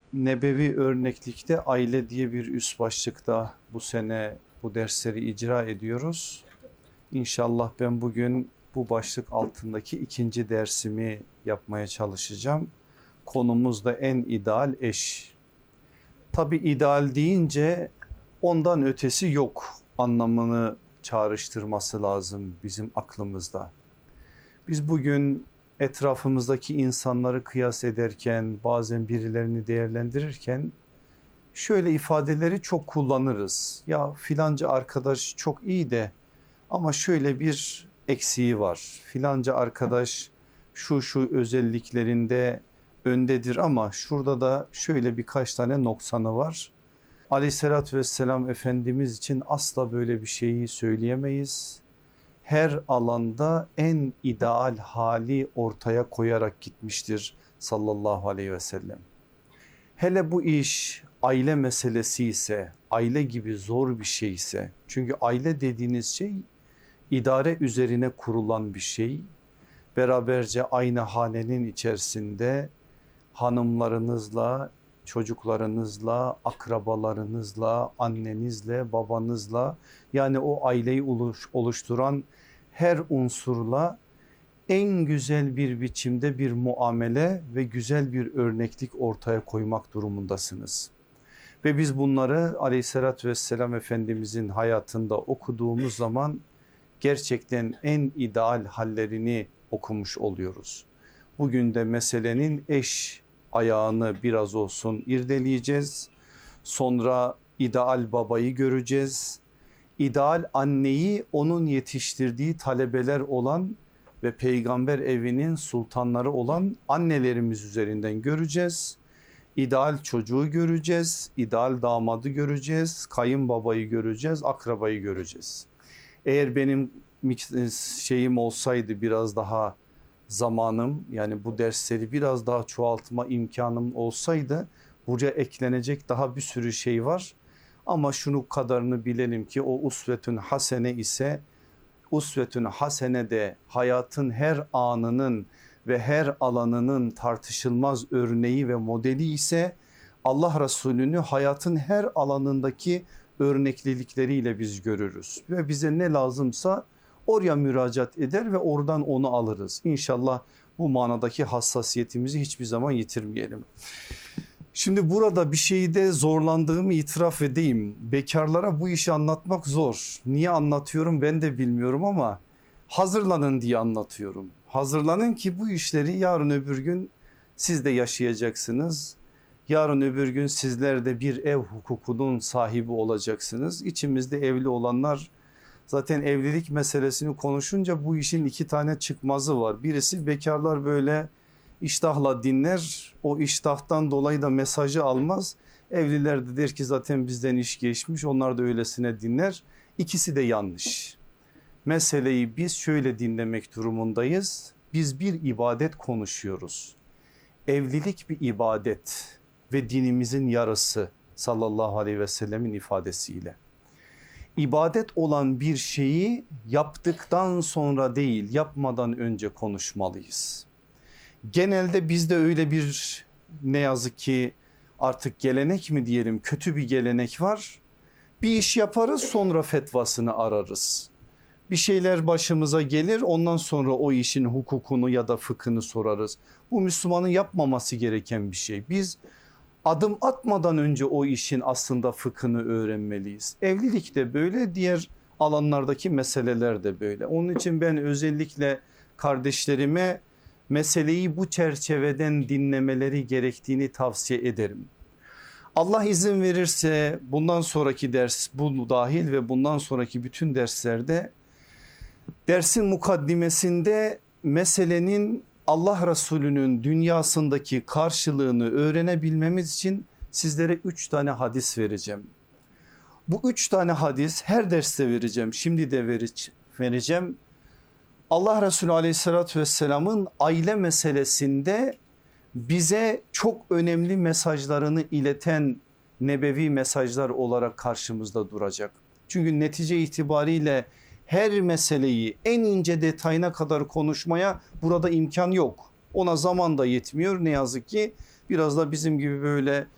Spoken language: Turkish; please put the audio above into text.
Nebevi örneklikte aile diye bir üst başlıkta bu sene bu dersleri icra ediyoruz. İnşallah ben bugün bu başlık altındaki ikinci dersimi yapmaya çalışacağım. Konumuz da en ideal eş. Tabii ideal deyince ondan ötesi yok anlamını çağrıştırması lazım bizim aklımızda. Biz bugün etrafımızdaki insanları kıyas ederken, bazen birilerini değerlendirirken şöyle ifadeleri çok kullanırız. Ya filanca arkadaş çok iyi de ama şöyle bir eksiği var. Filanca arkadaş şu özelliklerinde öndedir ama şurada da şöyle birkaç tane noksanı var. Aleyhissalatü vesselam Efendimiz için asla böyle bir şeyi söyleyemeyiz. Her alanda en ideal hali ortaya koyarak gitmiştir sallallahu aleyhi ve sellem. Hele bu iş aile meselesi ise, aile gibi zor bir şey ise, çünkü aile dediğiniz şey idare üzerine kurulan bir şey. Beraberce aynı hanenin içerisinde hanımlarınızla, çocuklarınızla, akrabalarınızla, annenizle, babanızla, yani o aileyi oluşturan her unsurla en güzel bir biçimde bir muamele ve güzel bir örneklik ortaya koymak durumundasınız. Ve biz bunları Aleyhisselatü Vesselam Efendimizin hayatında okuduğumuz zaman gerçekten en ideal hallerini okumuş oluyoruz. Bugün de meselenin eş ayağını biraz olsun irdeleyeceğiz. Sonra ideal babayı göreceğiz. İdeal anneyi onun yetiştirdiği talebeler olan ve peygamber evinin sultanları olan annelerimiz üzerinden göreceğiz. İdeal çocuğu göreceğiz, ideal damadı göreceğiz, kayınbabayı göreceğiz, akrabayı göreceğiz. Eğer benim şeyim olsaydı, biraz daha zamanım, yani bu dersleri biraz daha çoğaltma imkanım olsaydı, buraya eklenecek daha bir sürü şey var. Ama şunu kadarını bilelim ki o usvetün hasene ise, usvetün hasene de hayatın her anının ve her alanının tartışılmaz örneği ve modeli ise, Allah Resulü'nü hayatın her alanındaki örneklilikleriyle biz görürüz. Ve bize ne lazımsa oraya müracaat eder ve oradan onu alırız. İnşallah bu manadaki hassasiyetimizi hiçbir zaman yitirmeyelim. Şimdi burada bir şeyde zorlandığımı itiraf edeyim. Bekarlara bu işi anlatmak zor. Niye anlatıyorum ben de bilmiyorum ama hazırlanın diye anlatıyorum. Hazırlanın ki bu işleri yarın öbür gün siz de yaşayacaksınız. Yarın öbür gün sizler de bir ev hukukunun sahibi olacaksınız. İçimizde evli olanlar zaten evlilik meselesini konuşunca bu işin iki tane çıkmazı var. Birisi bekarlar böyle iştahla dinler, o iştahtan dolayı da mesajı almaz. Evliler de der ki zaten bizden iş geçmiş, onlar da öylesine dinler. İkisi de yanlış. Meseleyi biz şöyle dinlemek durumundayız. Biz bir ibadet konuşuyoruz. Evlilik bir ibadet ve dinimizin yarısı sallallahu aleyhi ve sellemin ifadesiyle. İbadet olan bir şeyi yaptıktan sonra değil, yapmadan önce konuşmalıyız. Genelde bizde öyle bir, ne yazık ki artık gelenek mi diyelim, kötü bir gelenek var. Bir iş yaparız, sonra fetvasını ararız. Bir şeyler başımıza gelir, ondan sonra o işin hukukunu ya da fıkhını sorarız. Bu Müslümanın yapmaması gereken bir şey. Biz adım atmadan önce o işin aslında fıkhını öğrenmeliyiz. Evlilik de böyle, diğer alanlardaki meseleler de böyle. Onun için ben özellikle kardeşlerime meseleyi bu çerçeveden dinlemeleri gerektiğini tavsiye ederim. Allah izin verirse bundan sonraki ders, bu dahil ve bundan sonraki bütün derslerde, dersin mukaddimesinde meselenin Allah Resulü'nün dünyasındaki karşılığını öğrenebilmemiz için sizlere 3 tane hadis vereceğim. Bu 3 tane hadis her derste vereceğim, şimdi de vereceğim. Allah Resulü Aleyhisselatü Vesselam'ın aile meselesinde bize çok önemli mesajlarını ileten nebevi mesajlar olarak karşımızda duracak. Çünkü netice itibariyle her meseleyi en ince detayına kadar konuşmaya burada imkan yok. Ona zaman da yetmiyor ne yazık ki. Biraz da bizim gibi böyle